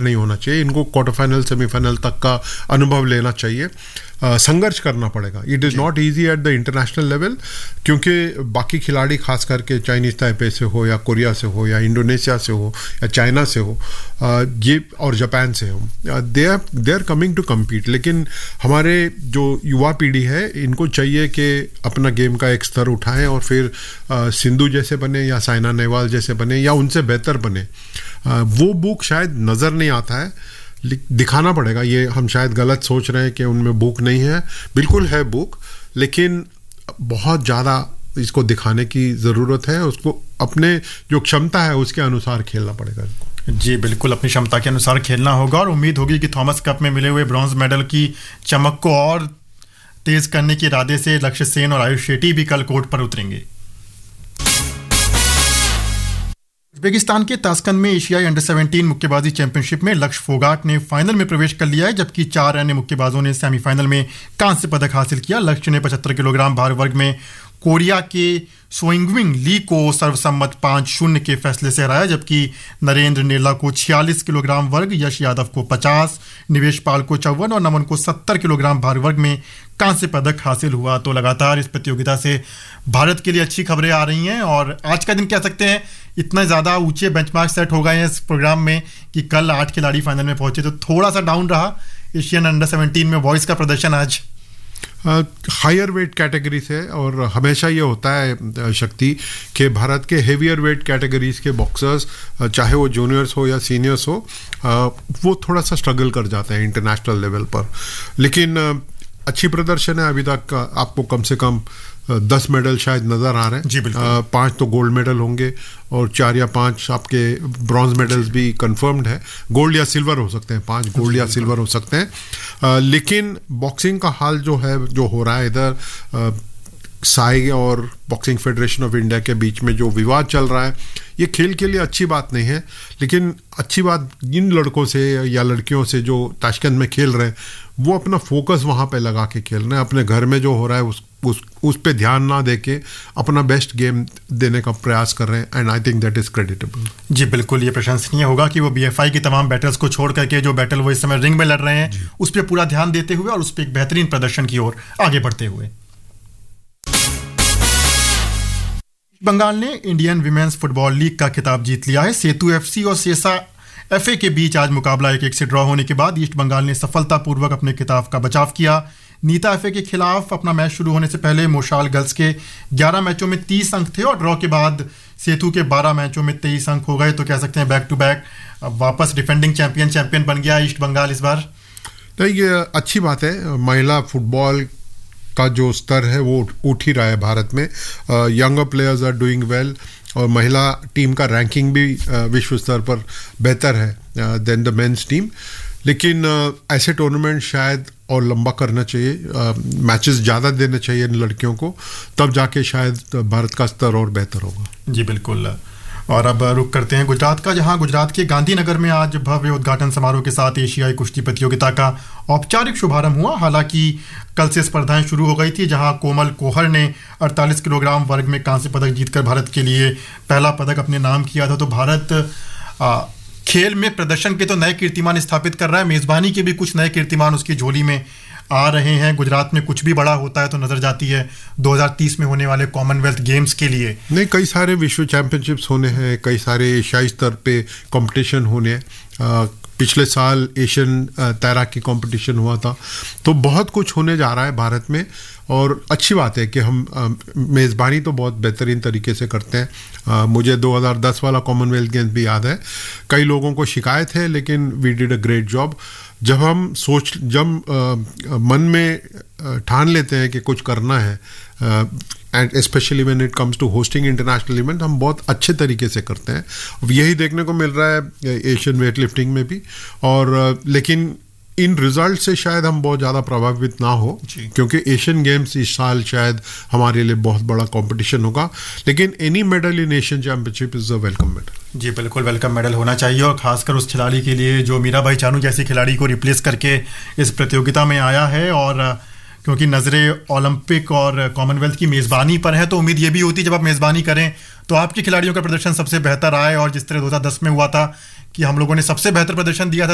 नहीं होना चाहिए, इनको क्वार्टर फाइनल सेमीफाइनल तक का अनुभव लेना चाहिए, संघर्ष करना पड़ेगा। It is not easy at the international level, क्योंकि बाकी खिलाड़ी खास करके चाइनीज़ ताइपे से हो या कोरिया से हो या इंडोनेशिया से हो या चाइना से हो, ये और जापान से हो, they are coming to compete. लेकिन हमारे जो युवा पीढ़ी है इनको चाहिए कि अपना गेम का एक स्तर उठाएं और फिर सिंधु जैसे बने या साइना नेहवाल जैसे बने या उनसे बेहतर बने। वो भूख शायद नज़र नहीं आता है, दिखाना पड़ेगा। ये हम शायद गलत सोच रहे हैं कि उनमें भूख नहीं है, बिल्कुल है भूख, लेकिन बहुत ज़्यादा इसको दिखाने की ज़रूरत है। उसको अपने जो क्षमता है उसके अनुसार खेलना पड़ेगा। जी बिल्कुल, अपनी क्षमता के अनुसार खेलना होगा और उम्मीद होगी कि थॉमस कप में मिले हुए ब्रॉन्ज मेडल की चमक को और तेज करने के इरादे से लक्ष्य सेन और आयुष शेट्टी भी कल कोर्ट पर उतरेंगे। उज्बेकिस्तान के ताशकंद में एशियाई अंडर 17 मुक्केबाजी चैंपियनशिप में लक्ष्य फोगाट ने फाइनल में प्रवेश कर लिया है, जबकि 4 अन्य मुक्केबाजों ने सेमीफाइनल में कांस्य पदक हासिल किया। लक्ष्य ने 75 किलोग्राम भार वर्ग में कोरिया के सोइंगविंग ली को सर्वसम्मत 5-0 के फैसले से हराया, जबकि नरेंद्र नेला को 46 किलोग्राम वर्ग, यश यादव को 50, निवेश पाल को 54 और नमन को 70 किलोग्राम भार वर्ग में कांस्य पदक हासिल हुआ। तो लगातार इस प्रतियोगिता से भारत के लिए अच्छी खबरें आ रही हैं और आज का दिन कह सकते हैं इतना ज़्यादा ऊंचे बेंचमार्क सेट हो गए हैं इस प्रोग्राम में कि कल 8 खिलाड़ी फाइनल में पहुंचे, तो थोड़ा सा डाउन रहा एशियन अंडर 17 में बॉयज़ का प्रदर्शन आज। हायर वेट कैटेगरी से, और हमेशा ये होता है शक्ति कि भारत के हेवियर वेट कैटेगरीज के बॉक्सर्स, चाहे वो जूनियर्स हो या सीनियर्स हो, वो थोड़ा सा स्ट्रगल कर जाते हैं इंटरनेशनल लेवल पर। लेकिन अच्छी प्रदर्शन है अभी तक। आपको कम से कम 10 मेडल शायद नज़र आ रहे हैं। जी बिल्कुल। 5 तो गोल्ड मेडल होंगे और 4 या 5 आपके ब्रॉन्ज मेडल्स भी कंफर्म्ड है। गोल्ड या सिल्वर हो सकते हैं, 5 गोल्ड या सिल्वर हो सकते हैं। लेकिन बॉक्सिंग का हाल जो है, जो हो रहा है इधर साई और बॉक्सिंग फेडरेशन ऑफ इंडिया के बीच में जो विवाद चल रहा है, ये खेल के लिए अच्छी बात नहीं है। लेकिन अच्छी बात इन लड़कों से या लड़कियों से जो ताशकंद में खेल रहे हैं, वो अपना फोकस वहाँ पे लगा के खेल रहे हैं। अपने घर में जो हो रहा है उस पे ध्यान ना देके अपना बेस्ट गेम देने का प्रयास कर रहे हैं, and I think that is creditable. जी बिल्कुल, ये प्रशंसनीय होगा कि वो BFI की तमाम बैटल्स को छोड़ करके जो बैटल वो इस समय रिंग में लड़ रहे हैं उस पर पूरा ध्यान देते हुए और उस पर एक बेहतरीन प्रदर्शन की ओर आगे बढ़ते हुए। बंगाल ने इंडियन विमेंस फुटबॉल लीग का खिताब जीत लिया है। सेतु FC और सेसा FA के बीच आज मुकाबला 1-1 से ड्रॉ होने के बाद ईस्ट बंगाल ने सफलतापूर्वक अपने खिताब का बचाव किया। नीता FA के खिलाफ अपना मैच शुरू होने से पहले मोशाल गर्ल्स के 11 मैचों में 30 अंक थे और ड्रॉ के बाद सेतु के 12 मैचों में 23 अंक हो गए। तो कह सकते हैं बैक टू बैक वापस डिफेंडिंग चैंपियन बन गया ईस्ट बंगाल इस बार। नहीं, ये अच्छी बात है। महिला फुटबॉल का जो स्तर है वो उठ ही रहा है भारत में। Younger players are doing well और महिला टीम का रैंकिंग भी विश्व स्तर पर बेहतर है देन द मेंस टीम। लेकिन ऐसे टूर्नामेंट शायद और लंबा करना चाहिए, मैचेस ज़्यादा देने चाहिए इन लड़कियों को, तब जाके शायद भारत का स्तर और बेहतर होगा। जी बिल्कुल। और अब रुक करते हैं गुजरात का, जहां गुजरात के गांधीनगर में आज भव्य उद्घाटन समारोह के साथ एशियाई कुश्ती प्रतियोगिता का औपचारिक शुभारंभ हुआ। हालांकि कल से स्पर्धाएं शुरू हो गई थी, जहां कोमल कोहर ने 48 किलोग्राम वर्ग में कांस्य पदक जीतकर भारत के लिए पहला पदक अपने नाम किया था। तो भारत खेल में प्रदर्शन के तो नए कीर्तिमान स्थापित कर रहा है, मेजबानी के भी कुछ नए कीर्तिमान उसकी झोली में आ रहे हैं। गुजरात में कुछ भी बड़ा होता है तो नजर जाती है 2030 में होने वाले कॉमनवेल्थ गेम्स के लिए। नहीं, कई सारे विश्व चैंपियनशिप्स होने हैं, कई सारे एशियाई स्तर पे कंपटीशन होने हैं। पिछले साल एशियन तैराकी कंपटीशन हुआ था, तो बहुत कुछ होने जा रहा है भारत में और अच्छी बात है कि हम मेज़बानी तो बहुत बेहतरीन तरीके से करते हैं। मुझे 2010 वाला कॉमनवेल्थ गेम्स भी याद है। कई लोगों को शिकायत है, लेकिन we did a great job. जब मन में ठान लेते हैं कि कुछ करना है, and specially when it comes to hosting international event, हम बहुत अच्छे तरीके से करते हैं। यही देखने को मिल रहा है एशियन वेट लिफ्टिंग में भी। और लेकिन इन रिजल्ट से शायद हम बहुत ज़्यादा प्रभावित ना हो, क्योंकि एशियन गेम्स इस साल शायद हमारे लिए बहुत बड़ा कंपटीशन होगा। लेकिन any medal in Asian championship is a welcome medal. जी बिल्कुल, वेलकम मेडल होना चाहिए, और खासकर उस खिलाड़ी के लिए जो मीराबाई चानू जैसी खिलाड़ी को रिप्लेस करके इस प्रतियोगिता में आया है। और क्योंकि नज़रें ओलंपिक और कॉमनवेल्थ की मेज़बानी पर है, तो उम्मीद ये भी होती है जब आप मेज़बानी करें तो आपके खिलाड़ियों का प्रदर्शन सबसे बेहतर आए। और जिस तरह 2010 में हुआ था कि हम लोगों ने सबसे बेहतर प्रदर्शन दिया था